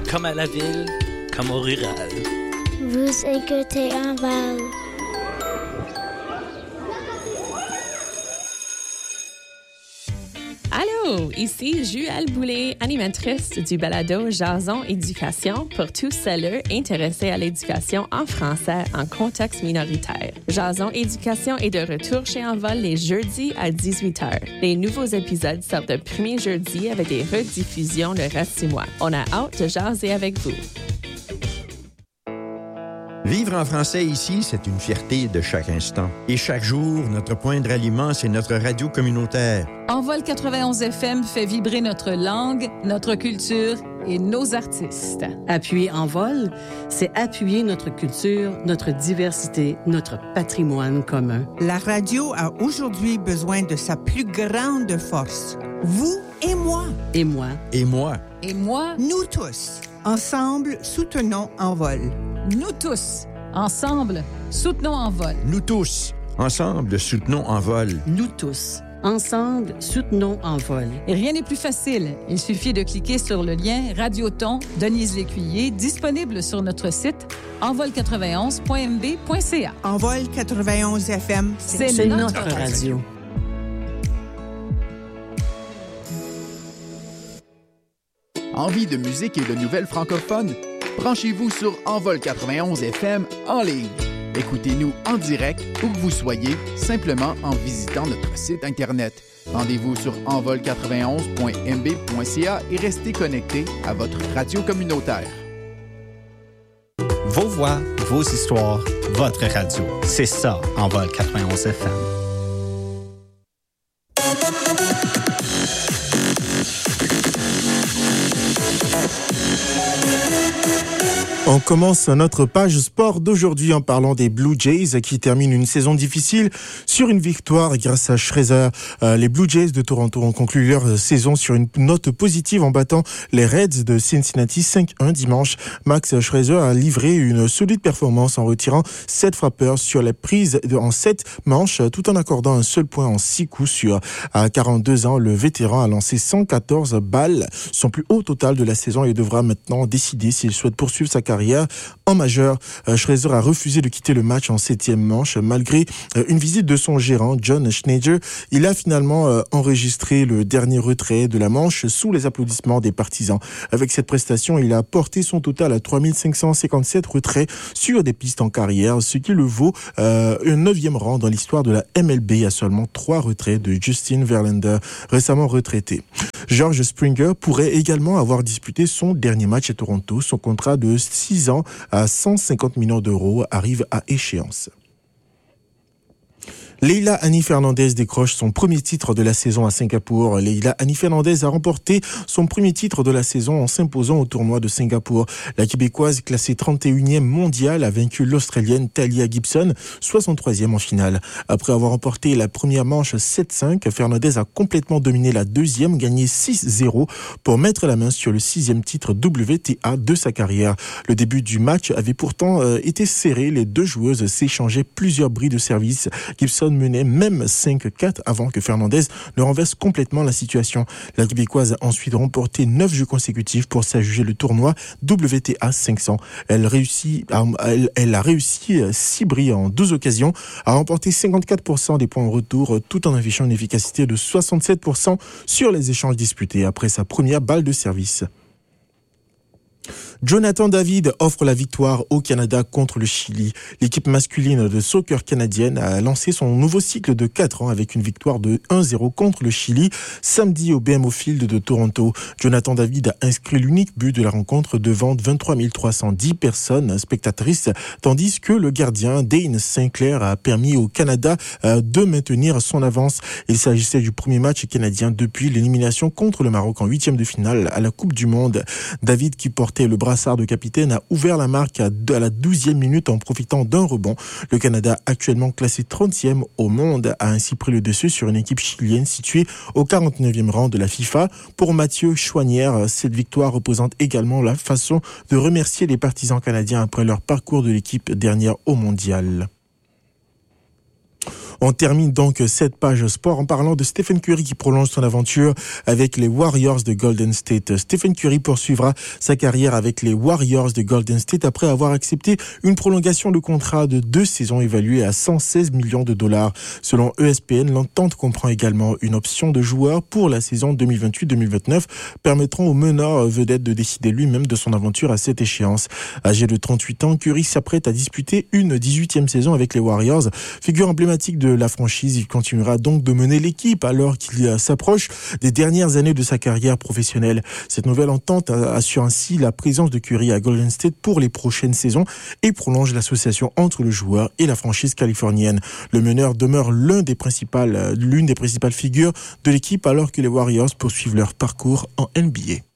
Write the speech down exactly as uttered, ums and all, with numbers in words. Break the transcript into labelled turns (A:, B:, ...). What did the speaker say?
A: comme à la ville, comme au rural.
B: Vous écoutez Envol.
C: Allô, ici Juelle Boulay, animatrice du balado Jason Éducation pour tous ceux intéressés à l'éducation en français en contexte minoritaire. Jason Éducation est de retour chez Envol les jeudis à dix-huit heures. Les nouveaux épisodes sortent le premier jeudi avec des rediffusions le reste du mois. On a hâte de jaser avec vous.
D: Vivre en français ici, c'est une fierté de chaque instant. Et chaque jour, notre point de ralliement, c'est notre radio communautaire.
E: Envol quatre-vingt-onze F M fait vibrer notre langue, notre culture et nos artistes.
F: Appuyer Envol, c'est appuyer notre culture, notre diversité, notre patrimoine commun.
G: La radio a aujourd'hui besoin de sa plus grande force. Vous et moi.
F: Et moi.
D: Et moi.
E: Et moi.
G: Nous tous. Ensemble, soutenons Envol.
E: Nous tous. Ensemble, soutenons Envol.
D: Nous tous. Ensemble, soutenons Envol.
F: Nous tous. Ensemble, soutenons Envol.
E: Et rien n'est plus facile. Il suffit de cliquer sur le lien Radioton Denise Lécuyer, disponible sur notre site envol quatre-vingt-onze point m b point c a.
G: Envol quatre-vingt-onze F M,
E: c'est,
F: c'est
E: notre,
F: notre radio. radio.
H: Envie de musique et de nouvelles francophones? Branchez-vous sur Envol quatre-vingt-onze F M en ligne. Écoutez-nous en direct où que vous soyez, simplement en visitant notre site Internet. Rendez-vous sur envol quatre-vingt-onze point m b point c a et restez connectés à votre radio communautaire.
I: Vos voix, vos histoires, votre radio. C'est ça, Envol quatre-vingt-onze F M.
J: On commence notre page sport d'aujourd'hui en parlant des Blue Jays qui terminent une saison difficile sur une victoire grâce à Scherzer. Euh, les Blue Jays de Toronto ont conclu leur saison sur une note positive en battant les Reds de Cincinnati cinq un dimanche. Max Scherzer a livré une solide performance en retirant sept frappeurs sur les prises de, en sept manches tout en accordant un seul point en six coups sûrs. À quarante-deux ans, le vétéran a lancé cent quatorze balles, son plus haut total de la saison, et devra maintenant décider s'il souhaite poursuivre sa carrière en majeur. Euh, Scherzer a refusé de quitter le match en septième manche malgré euh, une visite de son gérant John Schneider. Il a finalement euh, enregistré le dernier retrait de la manche sous les applaudissements des partisans. Avec cette prestation, il a porté son total à trois mille cinq cent cinquante-sept retraits sur des pistes en carrière, ce qui le vaut euh, un neuvième rang dans l'histoire de la M L B à seulement trois retraits de Justin Verlander, récemment retraité. George Springer pourrait également avoir disputé son dernier match à Toronto. Son contrat de six ans à cent cinquante millions d'euros arrive à échéance. Leila Annie Fernandez décroche son premier titre de la saison à Singapour. Leila Annie Fernandez a remporté son premier titre de la saison en s'imposant au tournoi de Singapour. La Québécoise, classée trente et unième mondiale, a vaincu l'Australienne Talia Gibson, soixante-troisième en finale. Après avoir remporté la première manche sept cinq, Fernandez a complètement dominé la deuxième, gagné six zéro pour mettre la main sur le sixième titre W T A de sa carrière. Le début du match avait pourtant euh, été serré. Les deux joueuses s'échangeaient plusieurs bris de service. Gibson menait même cinq quatre avant que Fernandez ne renverse complètement la situation. La Québécoise a ensuite remporté neuf jeux consécutifs pour s'adjuger le tournoi W T A cinq cents. Elle, réussit, elle, elle a réussi six bris en douze occasions, a remporté cinquante-quatre pour cent des points en retour tout en affichant une efficacité de soixante-sept pour cent sur les échanges disputés après sa première balle de service. Jonathan David offre la victoire au Canada contre le Chili. L'équipe masculine de soccer canadienne a lancé son nouveau cycle de quatre ans avec une victoire de un zéro contre le Chili samedi au B M O Field de Toronto. Jonathan David a inscrit l'unique but de la rencontre devant vingt-trois mille trois cent dix personnes spectatrices, tandis que le gardien Dane Sinclair a permis au Canada de maintenir son avance. Il s'agissait du premier match canadien depuis l'élimination contre le Maroc en huitième de finale à la Coupe du Monde. David, qui portait le brassard de capitaine, a ouvert la marque à la douzième minute en profitant d'un rebond. Le Canada, actuellement classé trentième au monde, a ainsi pris le dessus sur une équipe chilienne située au quarante-neuvième rang de la FIFA. Pour Mathieu Chouanière, cette victoire représente également la façon de remercier les partisans canadiens après leur parcours de l'équipe dernière au mondial. On termine donc cette page sport en parlant de Stephen Curry qui prolonge son aventure avec les Warriors de Golden State. Stephen Curry poursuivra sa carrière avec les Warriors de Golden State après avoir accepté une prolongation de contrat de deux saisons évaluée à cent seize millions de dollars. Selon E S P N, l'entente comprend également une option de joueur pour la saison deux mille vingt-huit deux mille vingt-neuf, permettant au meneur vedette de décider lui-même de son aventure à cette échéance. Âgé de trente-huit ans, Curry s'apprête à disputer une dix-huitième saison avec les Warriors. Figure emblématique de la franchise, il continuera donc de mener l'équipe alors qu'il s'approche des dernières années de sa carrière professionnelle. Cette nouvelle entente assure ainsi la présence de Curry à Golden State pour les prochaines saisons et prolonge l'association entre le joueur et la franchise californienne. Le meneur demeure l'un des principales, l'une des principales figures de l'équipe alors que les Warriors poursuivent leur parcours en N B A.